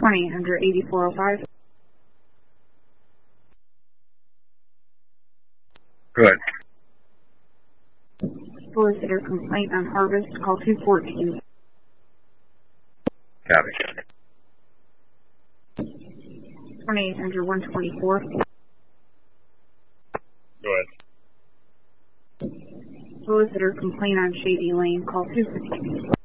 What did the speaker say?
1-800-8405. Go ahead. Solicitor complaint on harvest, call 214. Copy. 1-800-124. Go ahead. Solicitor complaint on Shady Lane, call 215.